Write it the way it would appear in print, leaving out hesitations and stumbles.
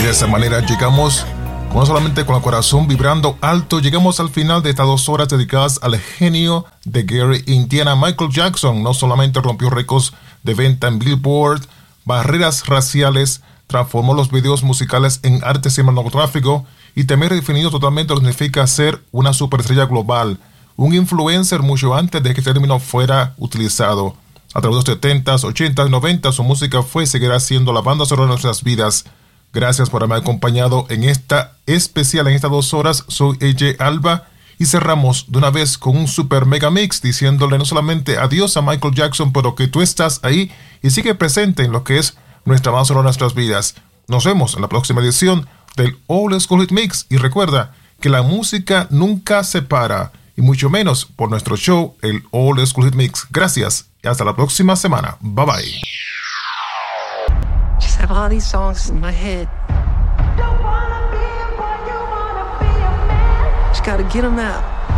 de esa manera llegamos, no solamente con el corazón vibrando alto, llegamos al final de estas 2 horas dedicadas al genio de Gary Indiana. Michael Jackson no solamente rompió récords de venta en Billboard, barreras raciales, transformó los videos musicales en arte cinematográfico y también redefinió totalmente lo que significa ser una superestrella global, un influencer mucho antes de que este término fuera utilizado. A través de los 70s, 80s, 90s, su música fue y seguirá siendo la banda sonora de nuestras vidas. Gracias por haberme acompañado en esta especial, en estas 2 horas. Soy AJ Alba y cerramos de una vez con un super mega mix diciéndole no solamente adiós a Michael Jackson, pero que tú estás ahí y sigue presente en lo que es nuestra banda sonora de nuestras vidas. Nos vemos en la próxima edición del Old School Hit Mix y recuerda que la música nunca se para y mucho menos por nuestro show, el Old School Hit Mix. Gracias y hasta la próxima semana. Bye bye. Just have all these songs in my head. Don't wanna be a boy, you wanna be a man. Just gotta get them out.